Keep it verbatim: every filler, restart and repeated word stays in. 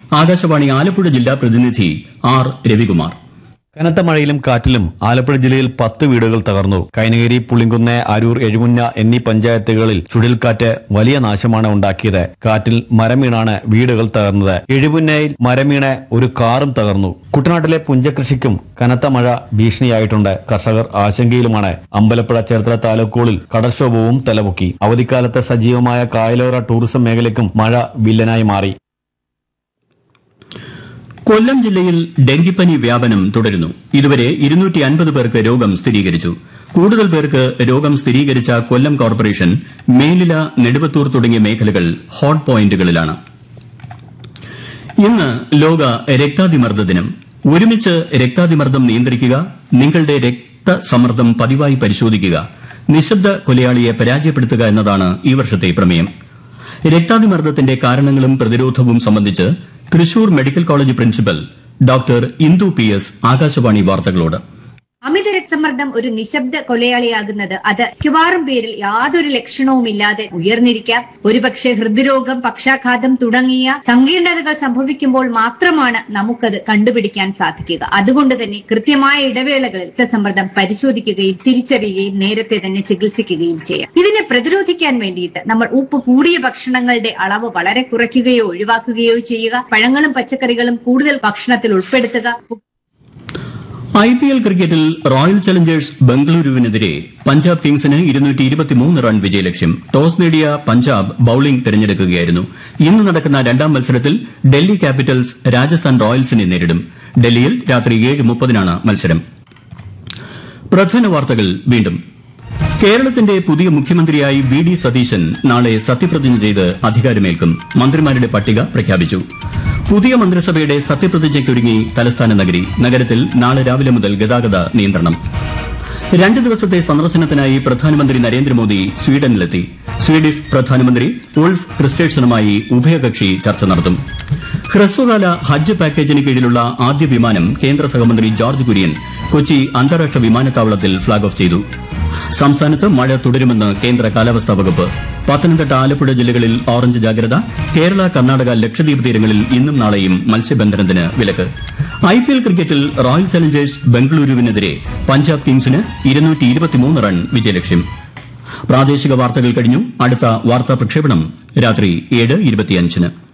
ആകാശവാണി ആലപ്പുഴ ജില്ലാ പ്രതിനിധി ആർ രവികുമാർ. കനത്ത മഴയിലും കാറ്റിലും ആലപ്പുഴ ജില്ലയിൽ പത്ത് വീടുകൾ തകർന്നു. കൈനകരി, പുളിങ്കുന്ന്, അരൂർ, എഴുമുന്ന എന്നീ പഞ്ചായത്തുകളിൽ ചുഴലിക്കാറ്റ് വലിയ നാശമാണ് ഉണ്ടാക്കിയത്. കാറ്റിൽ മരം വീണാണ് വീടുകൾ തകർന്നത്. എഴുമുന്നയിൽ മരം വീണ് ഒരു കാറും തകർന്നു. കുട്ടനാട്ടിലെ പുഞ്ചകൃഷിക്കും കനത്ത മഴ ഭീഷണിയായിട്ടുണ്ട്. കർഷകർ ആശങ്കയിലുമാണ്. അമ്പലപ്പുഴ, ചേർത്തല താലൂക്കുകളിൽ കടൽക്ഷോഭവും തലപൊക്കി. അവധിക്കാലത്ത് സജീവമായ കായലോര ടൂറിസം മേഖലയ്ക്കും മഴ വില്ലനായി മാറി. കൊല്ലം ജില്ലയിൽ ഡെങ്കിപ്പനി വ്യാപനം തുടരുന്നു. ഇതുവരെ ഇരുന്നൂറ്റി അൻപത് പേർക്ക് രോഗം സ്ഥിരീകരിച്ചു. കൂടുതൽ പേർക്ക് രോഗം സ്ഥിരീകരിച്ച കൊല്ലം കോർപ്പറേഷൻ, മേലില, നെടുവത്തൂർ തുടങ്ങിയ മേഖലകൾ ഹോട്ട് പോയിന്റുകളിലാണ്. ഇന്ന് ലോക രക്താതിമർദ്ദ ദിനം. ഒരുമിച്ച് രക്താതിമർദ്ദം നിയന്ത്രിക്കുക, നിങ്ങളുടെ രക്തസമ്മർദ്ദം പതിവായി പരിശോധിക്കുക, നിശബ്ദ കൊലയാളിയെ പരാജയപ്പെടുത്തുക എന്നതാണ് ഈ വർഷത്തെ പ്രമേയം. രക്താതിമർദ്ദത്തിന്റെ കാരണങ്ങളും പ്രതിരോധവും സംബന്ധിച്ച് Thrissur medical college principal doctor Indu P S Akashvani വാർത്തകളോട്. അമിത രക്തസമ്മർദ്ദം ഒരു നിശബ്ദ കൊലയാളിയാകുന്നത് അത് മിക്കവാറും പേരിൽ യാതൊരു ലക്ഷണവുമില്ലാതെ ഉയർന്നിരിക്കാം. ഒരുപക്ഷെ ഹൃദ്രോഗം, പക്ഷാഘാതം തുടങ്ങിയ സങ്കീർണതകൾ സംഭവിക്കുമ്പോൾ മാത്രമാണ് നമുക്കത് കണ്ടുപിടിക്കാൻ സാധിക്കുക. അതുകൊണ്ട് തന്നെ കൃത്യമായ ഇടവേളകളിൽ രക്തസമ്മർദ്ദം പരിശോധിക്കുകയും തിരിച്ചറിയുകയും നേരത്തെ തന്നെ ചികിത്സിക്കുകയും ചെയ്യാം. ഇതിനെ പ്രതിരോധിക്കാൻ വേണ്ടിയിട്ട് നമ്മൾ ഉപ്പ് കൂടിയ ഭക്ഷണങ്ങളുടെ അളവ് വളരെ കുറയ്ക്കുകയോ ഒഴിവാക്കുകയോ ചെയ്യുക. പഴങ്ങളും പച്ചക്കറികളും കൂടുതൽ ഭക്ഷണത്തിൽ ഉൾപ്പെടുത്തുക. ഐ പി എൽ ക്രിക്കറ്റിൽ റോയൽ ചലഞ്ചേഴ്സ് ബംഗളൂരുവിനെതിരെ പഞ്ചാബ് കിങ്സിന് ഇരുന്നൂറ്റി ഇരുപത്തിമൂന്ന് റൺ വിജയലക്ഷ്യം. ടോസ് നേടിയ പഞ്ചാബ് ബൌളിംഗ് തെരഞ്ഞെടുക്കുകയായിരുന്നു. ഇന്ന് നടക്കുന്ന രണ്ടാം മത്സരത്തിൽ ഡൽഹി ക്യാപിറ്റൽസ് രാജസ്ഥാൻ റോയൽസിനെ നേരിടും. ഡൽഹിയിൽ രാത്രി ഏഴ് മുപ്പതിനാണ് മത്സരം. പ്രധാന വാർത്തകൾ വീണ്ടും. കേരളത്തിന്റെ പുതിയ മുഖ്യമന്ത്രിയായി വി ഡി സതീശൻ നാളെ സത്യപ്രതിജ്ഞ ചെയ്ത് അധികാരമേൽക്കും. മന്ത്രിമാരുടെ പട്ടിക പ്രഖ്യാപിച്ചു. പുതിയ മന്ത്രിസഭയുടെ സത്യപ്രതിജ്ഞയ്ക്കൊരുങ്ങി തലസ്ഥാന നഗരി. നഗരത്തിൽ നാളെ രാവിലെ മുതൽ ഗതാഗത നിയന്ത്രണം. രണ്ട് ദിവസത്തെ സന്ദർശനത്തിനായി പ്രധാനമന്ത്രി നരേന്ദ്രമോദി സ്വീഡനിലെത്തി. സ്വീഡിഷ് പ്രധാനമന്ത്രി ഉൾഫ് ക്രിസ്റ്റേഴ്സണുമായി ഉഭയകക്ഷി ചർച്ച നടത്തും. ഹ്രസ്വകാല ഹജ്ജ് പാക്കേജിന് കീഴിലുള്ള ആദ്യ വിമാനം കേന്ദ്ര സഹമന്ത്രി ജോർജ് കുര്യൻ കൊച്ചി അന്താരാഷ്ട്ര വിമാനത്താവളത്തിൽ ഫ്ളാഗ് ഓഫ് ചെയ്തു. സംസ്ഥാനത്ത് മഴ തുടരുമെന്ന് കേന്ദ്ര കാലാവസ്ഥാ വകുപ്പ്. പത്തനംതിട്ട, ആലപ്പുഴ ജില്ലകളിൽ ഓറഞ്ച് ജാഗ്രത. കേരള, കർണാടക, ലക്ഷദ്വീപ് തീരങ്ങളിൽ ഇന്നും നാളെയും മത്സ്യബന്ധനത്തിന് വിലക്ക്. ഐ പി എൽ ക്രിക്കറ്റിൽ റോയൽ ചലഞ്ചേഴ്സ് ബംഗളൂരുവിനെതിരെ പഞ്ചാബ് കിങ്സിന് ഇരുന്നൂറ്റി ഇരുപത്തിമൂന്ന് റൺ വിജയലക്ഷ്യം. പ്രാദേശിക വാർത്തകൾ കഴിഞ്ഞു. അടുത്ത വാർത്താ പ്രക്ഷേപണം രാത്രി ഏഴ് ഇരുപത്തിയഞ്ചിന്.